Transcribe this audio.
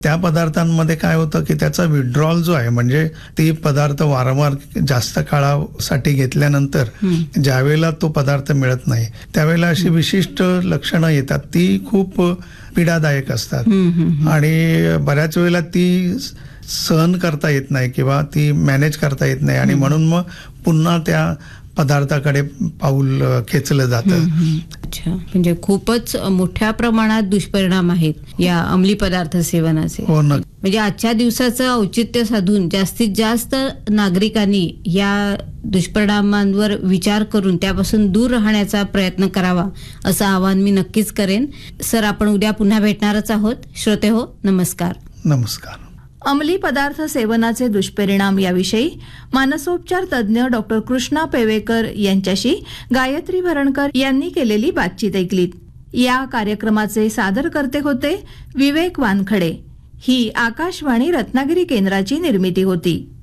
त्या पदार्थांमध्ये काय होतं की त्याचा विड्रॉल जो आहे, म्हणजे ते पदार्थ वारंवार जास्त काळासाठी घेतल्यानंतर ज्यावेळेला तो पदार्थ मिळत नाही त्यावेळेला अशी विशिष्ट लक्षणं येतात, ती खूप पीडादायक असतात आणि बऱ्याच वेळेला ती सहन करता येत नाही किंवा ती मॅनेज करता येत नाही आणि म्हणून मग पुन्हा त्या पदार्थाकडे पाऊल खेचलं जातं. अच्छा, म्हणजे खूपच मोठ्या प्रमाणात दुष्परिणाम आहेत या अंमली पदार्थ सेवनाचे. हो ना. म्हणजे आजच्या दिवसाचं औचित्य साधून जास्तीत जास्त नागरिकांनी या दुष्परिणामांवर विचार करून त्यापासून दूर राहण्याचा प्रयत्न करावा असं आवाहन मी नक्कीच करेन. सर, आपण उद्या पुन्हा भेटणारच आहोत. श्रोते हो, नमस्कार. नमस्कार. अंमली पदार्थ सेवनाचे दुष्परिणाम याविषयी मानसोपचार तज्ज्ञ डॉक्टर कृष्णा पेवेकर यांच्याशी गायत्री भरणकर यांनी केलेली बातचीत ऐकलीत. या कार्यक्रमाचे सादरकर्ते होते विवेक वानखडे. ही आकाशवाणी रत्नागिरी केंद्राची निर्मिती होती.